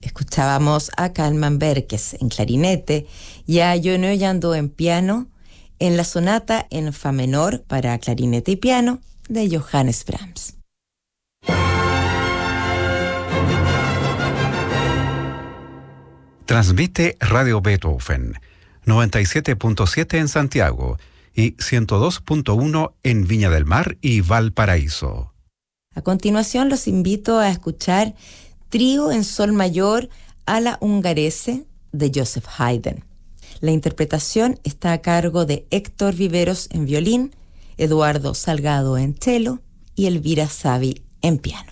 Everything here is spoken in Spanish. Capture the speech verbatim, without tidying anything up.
Escuchábamos a Kalman Berkes en clarinete y a Jon Ojando en piano en la sonata en fa menor para clarinete y piano de Johannes Brahms. Transmite Radio Beethoven, noventa y siete punto siete en Santiago y ciento dos punto uno en Viña del Mar y Valparaíso. A continuación los invito a escuchar Trío en Sol Mayor a la Ungherese de Joseph Haydn. La interpretación está a cargo de Héctor Viveros en violín, Eduardo Salgado en cello y Elvira Savi en piano.